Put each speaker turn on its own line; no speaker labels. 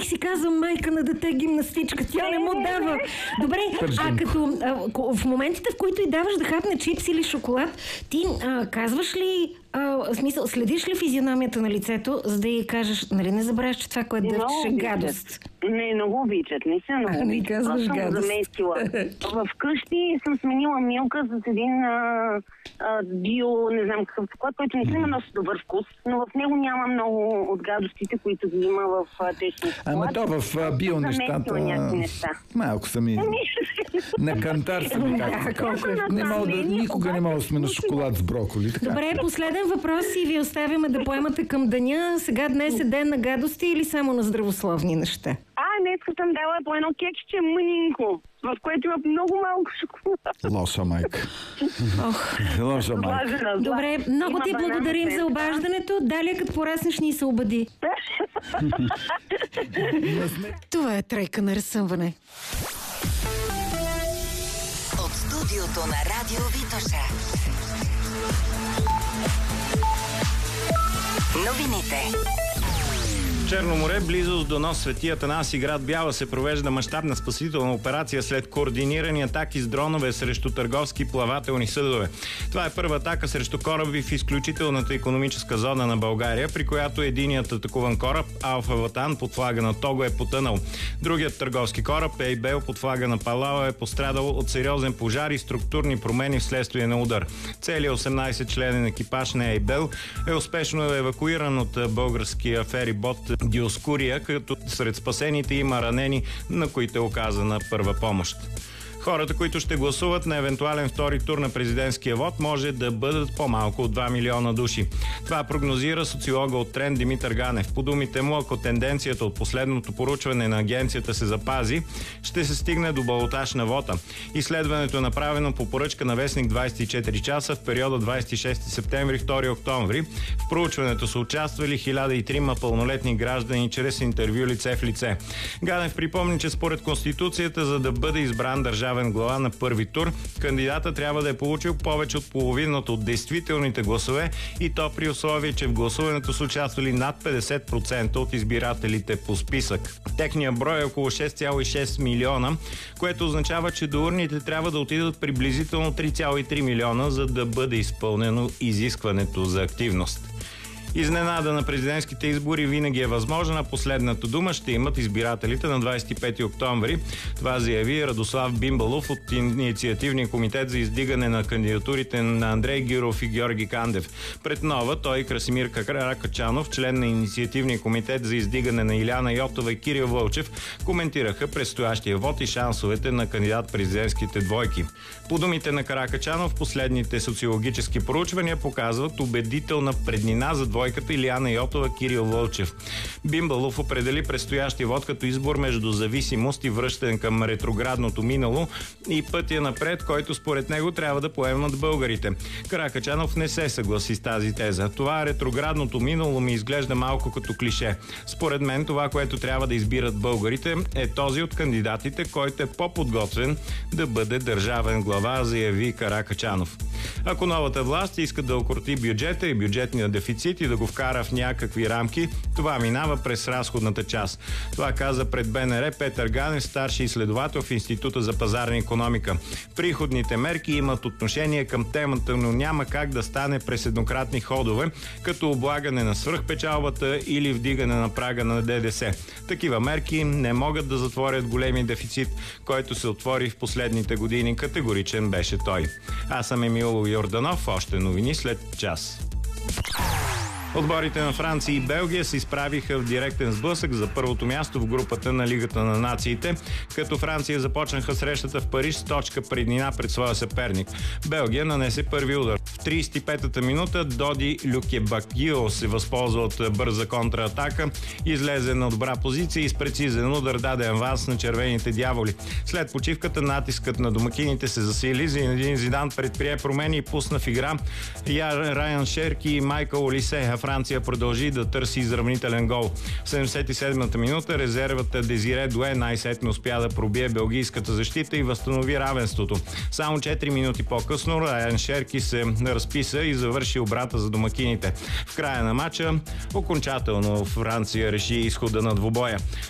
бих си казал майка на дете гимнастичка. Тя не му дава. Добре, в моментите, в които й даваш да хапне чипс или шоколад, ти казваш ли, в смисъл, следиш ли физиономията на лицето, за да й кажеш, нали не забравяш, че това, което дъвчеш е гадост?
Не, много обичат. Не са много обичат.
Не казваш гадост.
Вкъщи съм сменила Милка с един био, не знам какъв поклад, който не има много добър вкус, но в него няма много от гадостите, които ги има в течния шоколад.
Ама то в био нещата малко сами на кантар сами никога не мога да сме на шоколад с броколи.
Добре, последен въпрос и ви оставяме да поемате към деня. Сега днес е ден на гадости или само на здравословни неща?
Днес съм дала по едно кексче мънинко, в което има много малко шоколад.
Лоша майка. Лоша майка.
Добре, много ти благодарим за обаждането. Далее, като пораснеш, ни се обади. Това е тройка на разсъмване.
От студиото на Радио Витоша. Новините.
В Черно море, близост до нос Свети Атанаси, град Бяла, се провежда мащабна спасителна операция след координирани атаки с дронове срещу търговски плавателни съдове. Това е първа атака срещу кораби в изключителната икономическа зона на България, при която единият атакуван кораб, Алфа Ватан, под флага на Того, е потънал. Другият търговски кораб, Ейбел, под флага на Палау, е пострадал от сериозен пожар и структурни промени вследствие на удар. Целият 18-членен екипаж на Ейбел е успешно евакуиран от българския ферибот Диоскурия, като сред спасените има ранени, на които е оказана първа помощ. Хората, които ще гласуват на евентуален втори тур на президентския вод, може да бъдат по-малко от 2 милиона души. Това прогнозира социолога от Тренд Димитър Ганев. По думите му, ако тенденцията от последното поручване на агенцията се запази, ще се стигне до балотаж на вота. Изследването е направено по поръчка на вестник 24 часа в периода 26 септември 2 октомври. В проучването са участвали 1003 пълнолетни граждани чрез интервю лице в лице. Ганев припомни, че според Конституцията, за да бъде избран държавен глава на първи тур, кандидата трябва да е получил повече от половината от действителните гласове, и то при условие, че в гласуването са участвали над 50% от избирателите по списък. Техният брой е около 6,6 милиона, което означава, че до урните трябва да отидат приблизително 3,3 милиона, за да бъде изпълнено изискването за активност. Изненада на президентските избори винаги е възможна. Последната дума ще имат избирателите на 25 октомври. Това заяви Радослав Бимбалов от Инициативния комитет за издигане на кандидатурите на Андрей Гюров и Георги Кандев. Пред нова той и Красимир Каракачанов, член на Инициативния комитет за издигане на Иляна Йотова и Кирил Вълчев, коментираха предстоящия вод и шансовете на кандидат-президентските двойки. По думите на Каракачанов, последните социологически проучвания показват убедителна преднина за двойката Илияна Йотова – Кирил Вълчев. Бимбалов определи предстоящия вод като избор между зависимост и връщане към ретроградното минало и пътя напред, който според него трябва да поемат българите. Каракачанов не се съгласи с тази теза. Това ретроградното минало ми изглежда малко като клише. Според мен това, което трябва да избират българите, е този от кандидатите, който е по-подготвен да бъде държавен глава, заяви Каракачанов. Ако новата власт иска да укроти бюджета и бюджетния дефицит и да го вкара в някакви рамки, това минава през разходната част. Това каза пред БНР Петър Ганев, старши изследовател в Института за пазарна икономика. Приходните мерки имат отношение към темата, но няма как да стане през еднократни ходове, като облагане на свръхпечалбата или вдигане на прага на ДДС. Такива мерки не могат да затворят големи дефицит, който се отвори в последните години. Категоричен беше той. Аз съм Емил Йорданов. Още новини след час. Отборите на Франция и Белгия се изправиха в директен сблъсък за първото място в групата на Лигата на нациите, като Франция започнаха срещата в Париж с точка преднина пред своя съперник. Белгия нанесе първи удар. В 35-та минута Доди Люкебакио се възползва от бърза контратака, излезе на добра позиция и с прецизен удар даде аванс на червените дяволи. След почивката натискът на домакините се засили. Зинедин Зидан предприе промени и пусна в игра Райан Шерки и Майкъл Олисе. Франция продължи да търси изравнителен гол. В 77-та минута резервата Дезире Дуе най-сетне успя да пробие белгийската защита и възстанови равенството. Само 4 минути по-късно Райан Шерки се разписа и завърши обрата за домакините. В края на матча окончателно Франция реши изхода на двубоя.